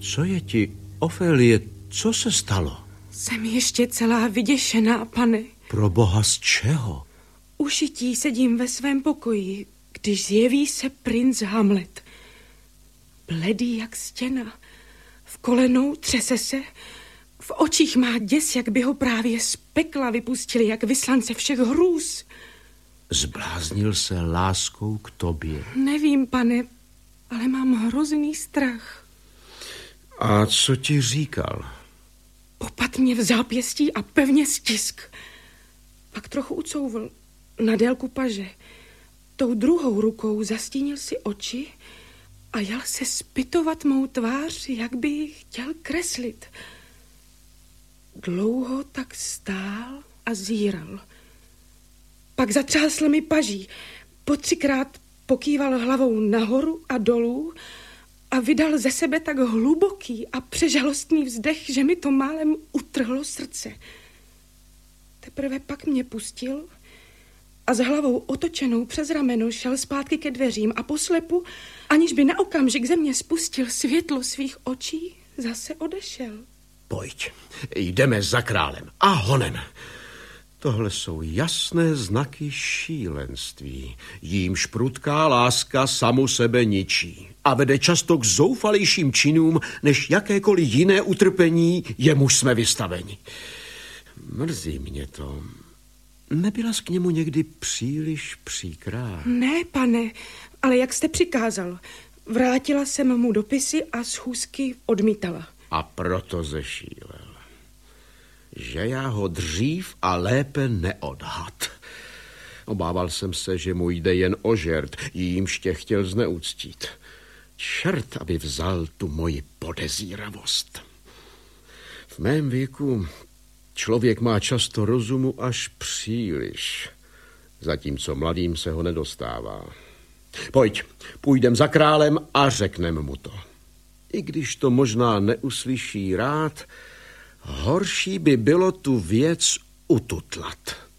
Co je ti, Ofélie, co se stalo? Jsem ještě celá vyděšená, pane. Pro boha, z čeho? Ušití sedím ve svém pokoji, když zjeví se princ Hamlet. Bledý jak stěna, v kolenou třese se, v očích má děs, jak by ho právě z pekla vypustili, jak vyslance všech hrůz. Zbláznil se láskou k tobě? Nevím, pane, ale mám hrozný strach. A co ti říkal? Popat mě v zápěstí a pevně stisk. Pak trochu ucouvl na délku paže. Tou druhou rukou zastínil si oči a jal se zpytovat mou tvář, jak by ji chtěl kreslit. Dlouho tak stál a zíral. Pak zatřásl mi paží. Po 3krát pokýval hlavou nahoru a dolů a vydal ze sebe tak hluboký a přežalostný vzdech, že mi to málem utrhlo srdce. Teprve pak mě pustil a s hlavou otočenou přes rameno šel zpátky ke dveřím a poslepu, aniž by na okamžik ze mě spustil světlo svých očí, zase odešel. Pojď, jdeme za králem a honem. Tohle jsou jasné znaky šílenství, jímž prudká láska samu sebe ničí a vede často k zoufalejším činům, než jakékoliv jiné utrpení, jemuž jsme vystaveni. Mrzí mě to. Nebyla jsi k němu někdy příliš příkrá? Ne, pane, ale jak jste přikázal. Vrátila jsem mu dopisy a schůzky odmítala. A proto zešílel. Že já ho dřív a lépe neodhad. Obával jsem se, že mu jde jen o žert, jímž tě chtěl zneuctít. Čert, aby vzal tu moji podezíravost. V mém věku člověk má často rozumu až příliš, zatímco mladým se ho nedostává. Pojď, půjdem za králem a řekneme mu to. I když to možná neuslyší rád, horší by bylo tu věc ututlat.